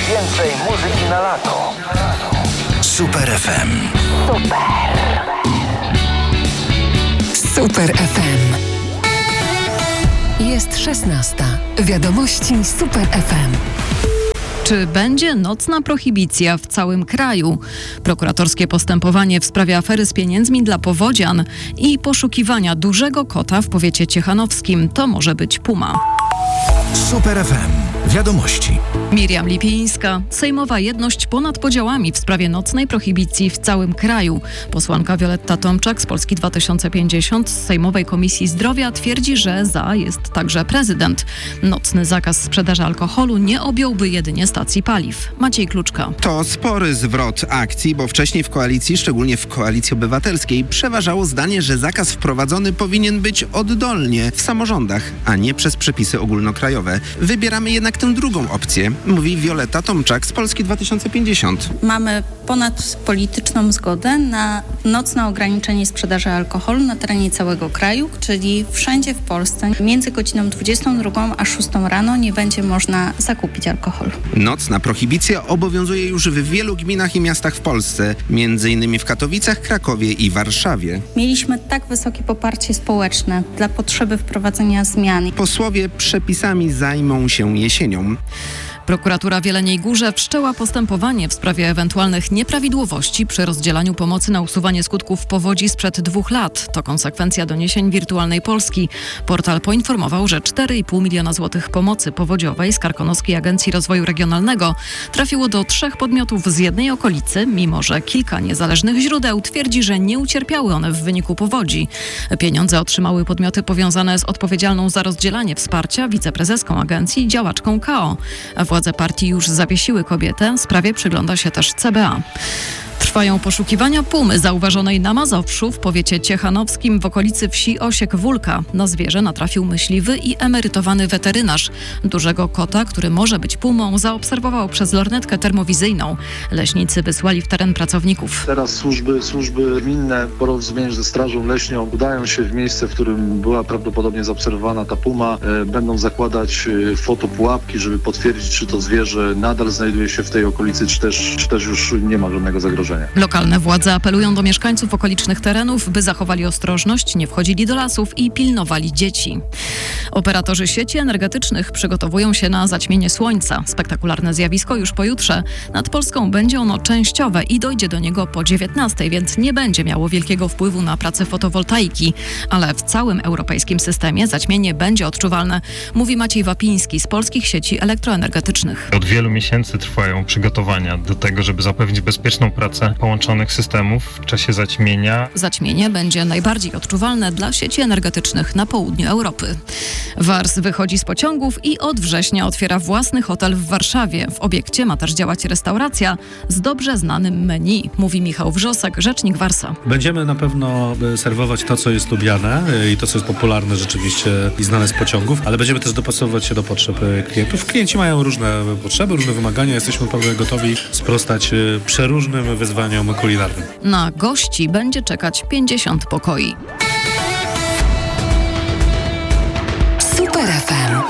Więcej muzyki na lato. Super FM. Super FM. Jest 16. Wiadomości Super FM. Czy będzie nocna prohibicja w całym kraju? Prokuratorskie postępowanie w sprawie afery z pieniędzmi dla powodzian i poszukiwania dużego kota w powiecie ciechanowskim. To może być puma. Super FM. Wiadomości. Miriam Lipińska. Sejmowa jedność ponad podziałami w sprawie nocnej prohibicji w całym kraju. Posłanka Wioletta Tomczak z Polski 2050 z Sejmowej Komisji Zdrowia twierdzi, że za jest także prezydent. Nocny zakaz sprzedaży alkoholu nie objąłby jedynie stacji paliw. Maciej Kluczka. To spory zwrot akcji, bo wcześniej w koalicji, szczególnie w Koalicji Obywatelskiej, przeważało zdanie, że zakaz wprowadzony powinien być oddolnie w samorządach, a nie przez przepisy ogólnokrajowe. Wybieramy jednak tę drugą opcję, mówi Wioletta Tomczak z Polski 2050. Mamy ponadpolityczną zgodę na nocne ograniczenie sprzedaży alkoholu na terenie całego kraju, czyli wszędzie w Polsce między godziną 22 a 6 rano nie będzie można zakupić alkoholu. Nocna prohibicja obowiązuje już w wielu gminach i miastach w Polsce, m.in. w Katowicach, Krakowie i Warszawie. Mieliśmy tak wysokie poparcie społeczne dla potrzeby wprowadzenia zmian. Posłowie przepisami zajmą się jesienią. Prokuratura w Jeleniej Górze wszczęła postępowanie w sprawie ewentualnych nieprawidłowości przy rozdzielaniu pomocy na usuwanie skutków powodzi sprzed 2 lat. To konsekwencja doniesień Wirtualnej Polski. Portal poinformował, że 4,5 miliona złotych pomocy powodziowej z Karkonoskiej Agencji Rozwoju Regionalnego trafiło do 3 podmiotów z jednej okolicy, mimo że kilka niezależnych źródeł twierdzi, że nie ucierpiały one w wyniku powodzi. Pieniądze otrzymały podmioty powiązane z odpowiedzialną za rozdzielanie wsparcia wiceprezeską agencji i działaczką KO. Władze partii już zawiesiły kobietę. Sprawie przygląda się też CBA. Trwają poszukiwania pumy zauważonej na Mazowszu w powiecie ciechanowskim w okolicy wsi Osiek-Wólka. Na zwierzę natrafił myśliwy i emerytowany weterynarz. Dużego kota, który może być pumą, zaobserwował przez lornetkę termowizyjną. Leśnicy wysłali w teren pracowników. Teraz służby gminne w porozumieniu ze Strażą Leśnią udają się w miejsce, w którym była prawdopodobnie zaobserwowana ta puma. Będą zakładać fotopułapki, żeby potwierdzić, czy to zwierzę nadal znajduje się w tej okolicy, czy też już nie ma żadnego zagrożenia. Lokalne władze apelują do mieszkańców okolicznych terenów, by zachowali ostrożność, nie wchodzili do lasów i pilnowali dzieci. Operatorzy sieci energetycznych przygotowują się na zaćmienie słońca. Spektakularne zjawisko już pojutrze. Nad Polską będzie ono częściowe i dojdzie do niego po 19, więc nie będzie miało wielkiego wpływu na pracę fotowoltaiki. Ale w całym europejskim systemie zaćmienie będzie odczuwalne, mówi Maciej Wapiński z Polskich Sieci Elektroenergetycznych. Od wielu miesięcy trwają przygotowania do tego, żeby zapewnić bezpieczną pracę połączonych systemów w czasie zaćmienia. Zaćmienie będzie najbardziej odczuwalne dla sieci energetycznych na południu Europy. Wars wychodzi z pociągów i od września otwiera własny hotel w Warszawie. W obiekcie ma też działać restauracja z dobrze znanym menu, mówi Michał Wrzosek, rzecznik Warsa. Będziemy na pewno serwować to, co jest lubiane i to, co jest popularne rzeczywiście i znane z pociągów, ale będziemy też dopasowywać się do potrzeb klientów. Klienci mają różne potrzeby, różne wymagania. Jesteśmy pewnie gotowi sprostać przeróżnym wyzwaniom kulinarnym. Na gości będzie czekać 50 pokoi.